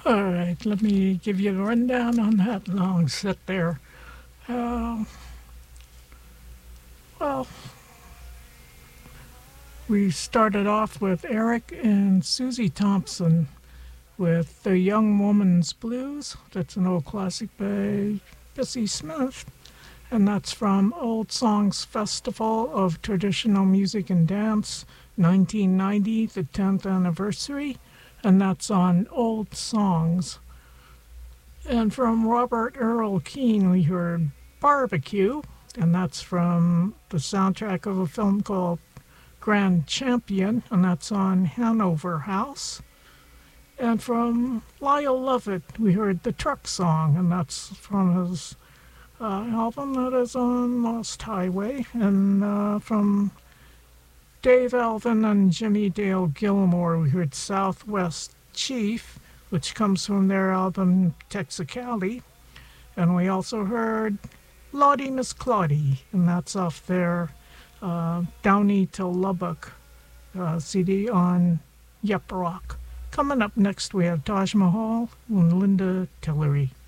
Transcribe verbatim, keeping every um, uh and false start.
All right, let me give you a rundown on that long set there. Uh, well, we started off with Eric and Susie Thompson with The Young Woman's Blues. That's an old classic by Bessie Smith, and that's from Old Songs Festival of Traditional Music and Dance, nineteen ninety, the tenth anniversary, and that's on Old Songs. And from Robert Earl Keen, we heard Barbecue, and that's from the soundtrack of a film called Grand Champion, and that's on Hanover House. And from Lyle Lovett, we heard The Truck Song, and that's from his uh, album that is on Lost Highway. And uh, from Dave Alvin and Jimmy Dale Gilmore, we heard Southwest Chief, which comes from their album Texicali. And we also heard Lottie Miss Claudie, and that's off their uh, Downey to Lubbock uh, C D on Yep Rock. Coming up next, we have Taj Mahal and Linda Tillery.